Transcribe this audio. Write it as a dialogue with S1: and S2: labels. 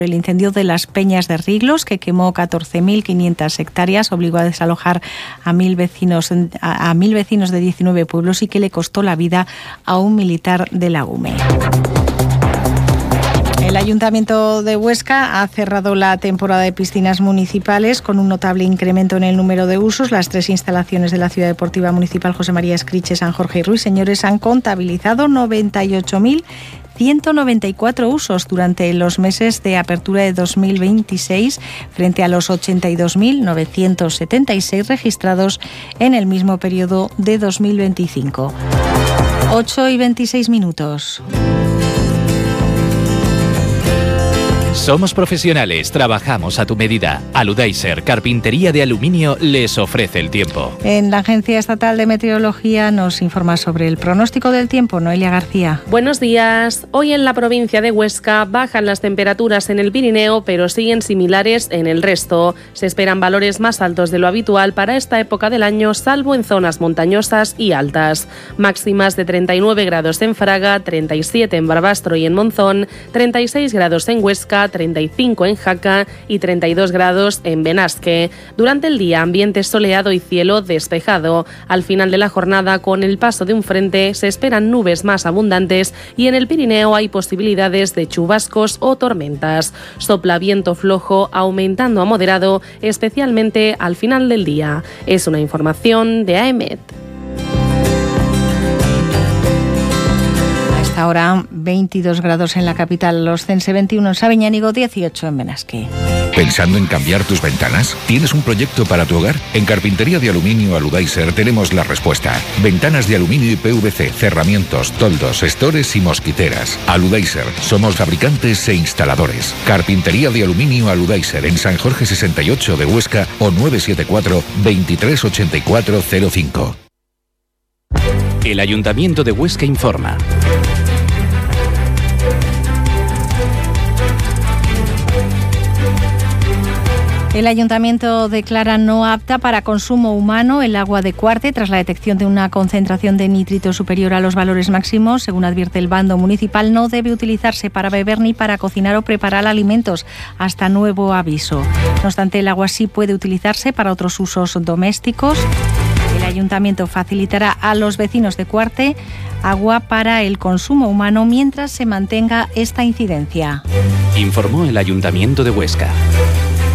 S1: El incendio de las Peñas de Riglos, que quemó 14.500 hectáreas, obligó a desalojar a 1.000 vecinos de 19 pueblos y que le costó la vida a un militar de la UME. El Ayuntamiento de Huesca ha cerrado la temporada de piscinas municipales con un notable incremento en el número de usos. Las 3 instalaciones de la Ciudad Deportiva Municipal José María Escriche, San Jorge y Ruiseñores han contabilizado 98.194 usos durante los meses de apertura de 2026, frente a los 82.976 registrados en el mismo periodo de 2025. 8:26.
S2: Somos profesionales, trabajamos a tu medida. Aludaiser, carpintería de aluminio, les ofrece el tiempo.
S1: En la Agencia Estatal de Meteorología nos informa sobre el pronóstico del tiempo, Noelia García.
S3: Buenos días. Hoy en la provincia de Huesca bajan las temperaturas en el Pirineo, pero siguen similares en el resto. Se esperan valores más altos de lo habitual para esta época del año, salvo en zonas montañosas y altas. Máximas de 39 grados en Fraga, 37 en Barbastro y en Monzón, 36 grados en Huesca, 35 en Jaca y 32 grados en Benasque. Durante el día, ambiente soleado y cielo despejado. Al final de la jornada, con el paso de un frente, se esperan nubes más abundantes y en el Pirineo hay posibilidades de chubascos o tormentas. Sopla viento flojo, aumentando a moderado, especialmente al final del día. Es una información de AEMET.
S1: Ahora 22 grados en la capital, Los Cense 21 en Sabiñánigo, 18 en Benasque.
S4: ¿Pensando en cambiar tus ventanas? ¿Tienes un proyecto para tu hogar? En Carpintería de Aluminio Aludaiser tenemos la respuesta. Ventanas de aluminio y PVC, cerramientos, toldos, estores y mosquiteras. Aludaiser, somos fabricantes e instaladores. Carpintería de Aluminio Aludaiser en San Jorge 68 de Huesca o 974 238405.
S2: El Ayuntamiento de Huesca informa.
S1: El Ayuntamiento declara no apta para consumo humano el agua de Cuarte tras la detección de una concentración de nitrito superior a los valores máximos. Según advierte el bando municipal, no debe utilizarse para beber ni para cocinar o preparar alimentos hasta nuevo aviso. No obstante, el agua sí puede utilizarse para otros usos domésticos. El Ayuntamiento facilitará a los vecinos de Cuarte agua para el consumo humano mientras se mantenga esta incidencia.
S2: Informó el Ayuntamiento de Huesca.